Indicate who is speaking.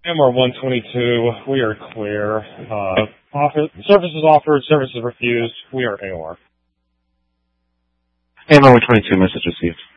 Speaker 1: AMR 122, we are clear. Services offered, services refused. We are AOR.
Speaker 2: AMR 122, message received.